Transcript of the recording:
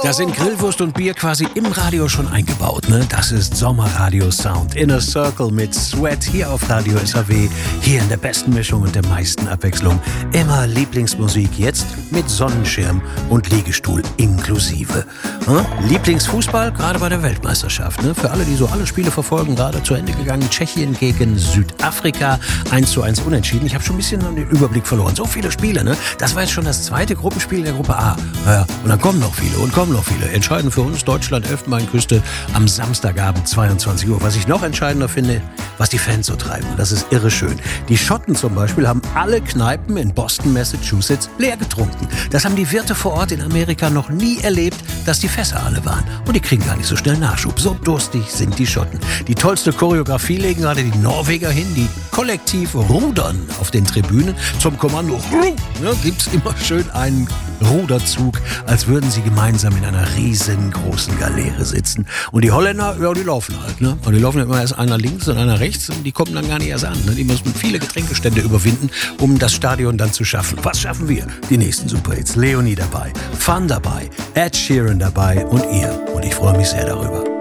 Da sind Grillwurst und Bier quasi im Radio schon eingebaut, ne? Das ist Sommerradio Sound. Inner Circle mit Sweat hier auf Radio SAW. Hier in der besten Mischung und der meisten Abwechslung. Immer Lieblingsmusik, jetzt mit Sonnenschirm und Liegestuhl inklusive. Lieblingsfußball, gerade bei der Weltmeisterschaft. Ne? Für alle, die so alle Spiele verfolgen, gerade zu Ende gegangen. Tschechien gegen Südafrika, 1:1 unentschieden. Ich habe schon ein bisschen den Überblick verloren. So viele Spiele, ne? Das war jetzt schon das zweite Gruppenspiel der Gruppe A. Ja, und dann kommen noch viele und kommen noch viele. Entscheidend für uns Deutschland, Elfenbeinküste am Samstagabend 22 Uhr. Was ich noch entscheidender finde, was die Fans so treiben. Das ist irre schön. Die Schotten zum Beispiel haben alle Kneipen in Boston, Massachusetts leer getrunken. Das haben die Wirte vor Ort in Amerika noch nie erlebt, dass die Fässer alle waren. Und die kriegen gar nicht so schnell Nachschub. So durstig sind die Schotten. Die tollste Choreografie legen gerade die Norweger hin, die kollektiv rudern auf den Tribünen. Zum Kommando gibt's immer schön einen Ruderzug, als würden sie gemeinsam in einer riesengroßen Galeere sitzen. Und die Holländer, ja, die laufen halt, ne? Und die laufen immer erst einer links und einer rechts und die kommen dann gar nicht erst an, ne? Die müssen viele Getränkestände überwinden, um das Stadion dann zu schaffen. Was schaffen wir? Die nächsten Superhits. Leonie dabei, Fun dabei, Ed Sheeran dabei und ihr. Und ich freue mich sehr darüber.